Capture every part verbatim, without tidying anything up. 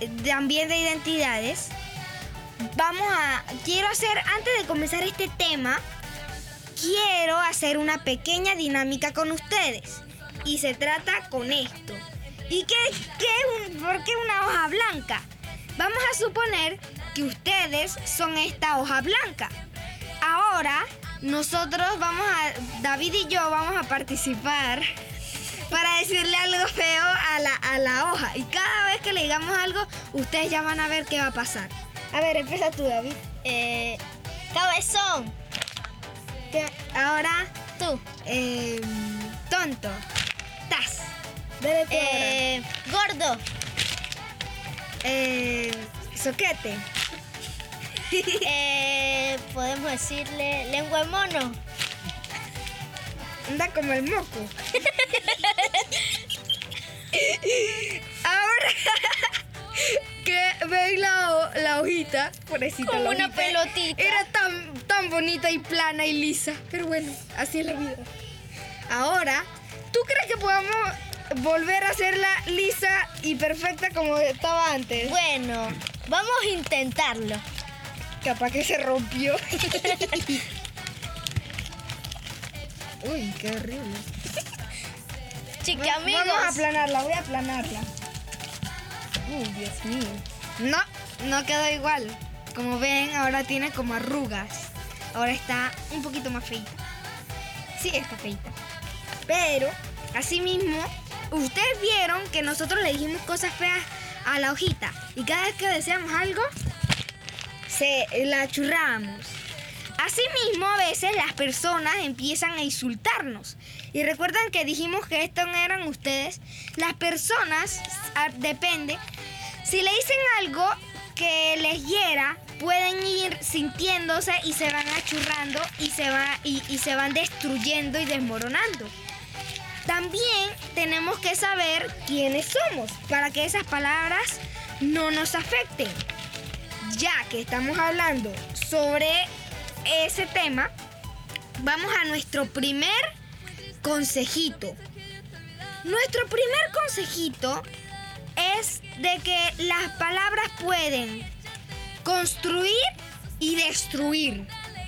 también de identidades, vamos a, quiero hacer, antes de comenzar este tema, quiero hacer una pequeña dinámica con ustedes. Y se trata con esto. ¿Y qué, qué, por qué una hoja blanca? Vamos a suponer que ustedes son esta hoja blanca. Ahora, nosotros vamos a, David y yo vamos a participar para decirle algo feo a la, a la hoja. Y cada vez que le digamos algo, ustedes ya van a ver qué va a pasar. A ver, empieza tú, David. Eh, cabezón. ¿Qué? Ahora, Tú. Eh, tonto. Tas. Dale tú Eh, gordo. Eh, soquete. Eh, podemos decirle lengua de mono. Anda como el moco. Ahora que ven la, ho- la hojita, pobrecita, Como la una hojita, pelotita. Era tan, tan bonita y plana y lisa. Pero bueno, así es la vida. Ahora, ¿tú crees que podamos volver a hacerla lisa y perfecta como estaba antes? Bueno, vamos a intentarlo. Capaz que se rompió. Uy, qué horrible. Chica, amigos. Vamos a aplanarla, voy a aplanarla. Uy, Dios mío. No, no quedó igual. Como ven, ahora tiene como arrugas. Ahora está un poquito más feita. Sí, está feita. Pero, así mismo, ustedes vieron que nosotros le dijimos cosas feas a la hojita. Y cada vez que deseamos algo, se la churramos. Asimismo, a veces las personas empiezan a insultarnos. Y recuerdan que dijimos que estos no eran ustedes. Las personas, ah, depende, si le dicen algo que les hiera, pueden ir sintiéndose y se van achurrando y se, va, y, y se van destruyendo y desmoronando. También tenemos que saber quiénes somos para que esas palabras no nos afecten. Ya que estamos hablando sobre ese tema, vamos a nuestro primer consejito. Nuestro primer consejito es de que las palabras pueden construir y destruir.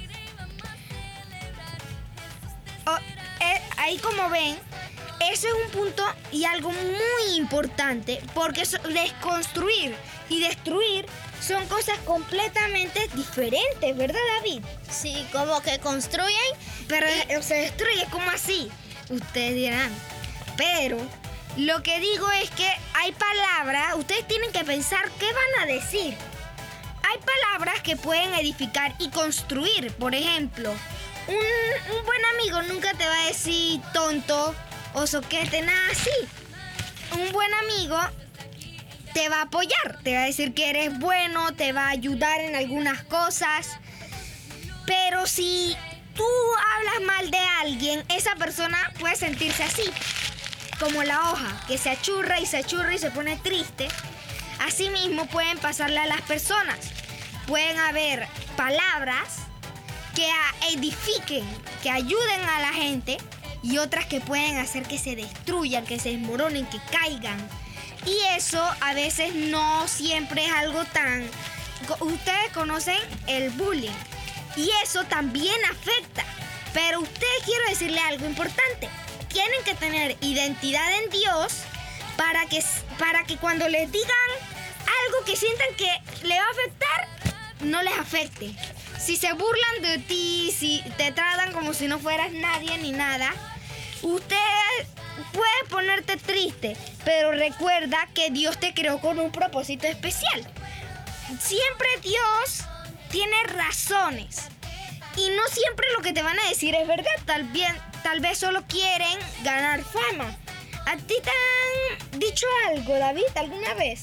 Oh, eh, ahí como ven, eso es un punto y algo muy importante, porque so- desconstruir y destruir son cosas completamente diferentes, ¿verdad, David? Sí, como que construyen. Pero eh, se destruye, ¿cómo así? Ustedes dirán. Pero lo que digo es que hay palabras, ustedes tienen que pensar qué van a decir. Hay palabras que pueden edificar y construir. Por ejemplo, un, un buen amigo nunca te va a decir tonto o soquete, nada así. Un buen amigo te va a apoyar, te va a decir que eres bueno, te va a ayudar en algunas cosas. Pero si tú hablas mal de alguien, esa persona puede sentirse así, como la hoja, que se achurra y se achurra y se pone triste. Asimismo pueden pasarle a las personas. Pueden haber palabras que edifiquen, que ayuden a la gente, y otras que pueden hacer que se destruyan, que se desmoronen, que caigan. Y eso a veces no siempre es algo tan... Ustedes conocen el bullying. Y eso también afecta. Pero ustedes, quiero decirle algo importante. Tienen que tener identidad en Dios para que, para que cuando les digan algo que sientan que le va a afectar, no les afecte. Si se burlan de ti, si te tratan como si no fueras nadie ni nada, usted puede ponerte triste, pero recuerda que Dios te creó con un propósito especial. Siempre Dios tiene razones. Y no siempre lo que te van a decir es verdad. Tal, bien, tal vez solo quieren ganar fama. ¿A ti te han dicho algo, David, alguna vez?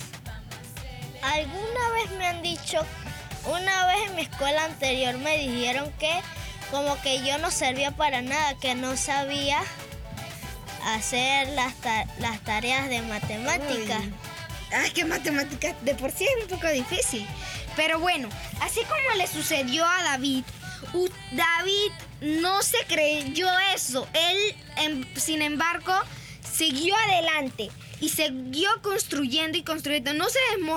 Alguna vez me han dicho, una vez en mi escuela anterior me dijeron que como que yo no servía para nada, que no sabía hacer las, ta- las tareas de matemáticas. Uy. Ay, que matemáticas de por sí es un poco difícil. Pero bueno, así como le sucedió a David, u- David no se creyó eso. Él, em, sin embargo, siguió adelante y siguió construyendo y construyendo. No se desmoronó.